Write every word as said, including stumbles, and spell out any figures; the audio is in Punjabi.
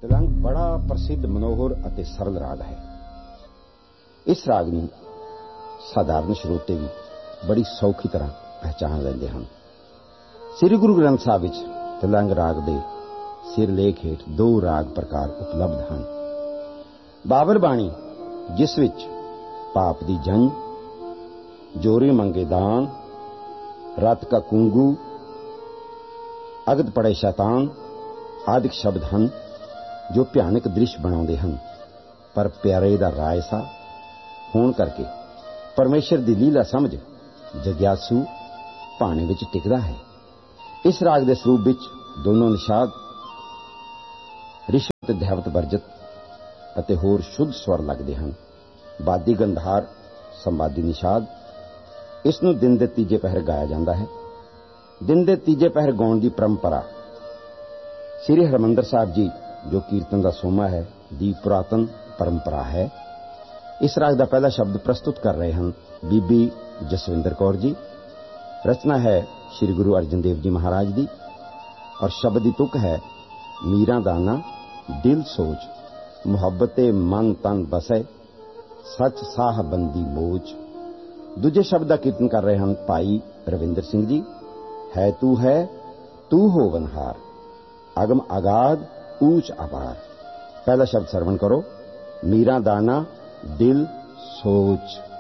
ਤਿਲੰਗ ਬੜਾ ਪ੍ਰਸਿੱਧ ਮਨੋਹਰ ਅਤੇ ਸਰਲ ਰਾਗ ਹੈ। ਇਸ ਰਾਗ ਨੂੰ ਸਾਧਾਰਨ ਸਰੋਤੇ ਵੀ ਬੜੀ ਸੌਖੀ ਤਰ੍ਹਾਂ ਪਹਿਚਾਣ ਲੈਂਦੇ ਹਨ। ਸ੍ਰੀ ਗੁਰੂ ਗ੍ਰੰਥ ਸਾਹਿਬ ਵਿੱਚ ਤਿਲੰਗ ਰਾਗ ਦੇ ਸਿਰਲੇਖ ਹੇਠ ਦੋ ਰਾਗ ਪ੍ਰਕਾਰ ਉਪਲਬਧ ਹਨ। ਬਾਬਰ ਬਾਣੀ, ਜਿਸ ਵਿੱਚ ਪਾਪ ਦੀ ਜੰਝ, ਜੋਰੇ ਮੰਗੇ ਦਾਨ, ਰਾਤ ਕਾ ਕੁੰਗੂ, ਅਗਦ ਪੜੇ ਸ਼ੈਤਾਨ ਆਦਿਕ ਸ਼ਬਦ ਹਨ ਜੋ ਭਿਆਨਕ ਦ੍ਰਿਸ਼ ਬਣਾਉਂਦੇ ਹਨ, ਪਰ ਪਿਆਰੇ ਦਾ ਰਾਇਸਾ ਹੋਣ ਕਰਕੇ ਪਰਮੇਸ਼ਰ ਦੀ ਲੀਲਾ ਸਮਝ ਜਗਿਆਸੂ ਭਾਣੇ ਵਿੱਚ ਟਿਕਦਾ ਹੈ। ਇਸ ਰਾਗ ਦੇ ਸਰੂਪ ਵਿੱਚ ਦੋਨੋਂ ਨਿਸ਼ਾਦ ਰਿਸ਼ਵਤ ਤੇ ਧੈਵਤ ਵਰਜਿਤ ਅਤੇ ਹੋਰ ਸ਼ੁੱਧ ਸਵਰ ਲੱਗਦੇ ਹਨ। ਬਾਦੀ ਗੰਧਾਰ ਸੰਵਾਦੀ ਨਿਸ਼ਾਦ। ਇਸ ਨੂੰ ਦਿਨ ਦੇ ਤੀਜੇ ਪਹਿਰ ਗਾਇਆ ਜਾਂਦਾ ਹੈ। ਦਿਨ ਦੇ ਤੀਜੇ ਪਹਿਰ ਗਾਉਣ ਦੀ ਪਰੰਪਰਾ ਸ੍ਰੀ ਹਰਿਮੰਦਰ ਸਾਹਿਬ ਜੀ, ਜੋ ਕੀਰਤਨ ਦਾ ਸੋਮਾ ਹੈ, ਦੀ ਪੁਰਾਤਨ ਪਰੰਪਰਾ ਹੈ। ਇਸ ਰਾਗ ਦਾ ਪਹਿਲਾ ਸ਼ਬਦ ਪ੍ਰਸਤੁਤ ਕਰ ਰਹੇ ਹਨ ਬੀਬੀ ਜਸਵਿੰਦਰ ਕੌਰ ਜੀ। ਰਚਨਾ ਹੈ ਸ੍ਰੀ ਗੁਰੂ ਅਰਜਨ ਦੇਵ ਜੀ ਮਹਾਰਾਜ ਦੀ, ਔਰ ਸ਼ਬਦ ਦੀ ਤੁਕ ਹੈ ਮੀਰਾਂ ਦਾਨਾ ਦਿਲ ਸੋਚ, ਮੁਹੱਬਤੇ ਮਨ ਤਨ ਬਸੈ, ਸੱਚ ਸਾਹ ਬੰਦੀ ਮੋਚ। ਦੂਜੇ ਸ਼ਬਦ ਦਾ ਕੀਰਤਨ ਕਰ ਰਹੇ ਹਨ ਭਾਈ ਰਵਿੰਦਰ ਸਿੰਘ ਜੀ। ਹੈ ਤੂੰ ਹੈ ਤੂੰ ਹੋਵਨਹਾਰ, ਅਗਮ ਅਗਾਧ ਊਚ ਅਪਾਰ। ਪਹਿਲਾ ਸ਼ਬਦ ਸਰਵਣ ਕਰੋ। ਮੀਰਾਂ ਦਾਨਾ ਦਿਲ ਸੋਚ।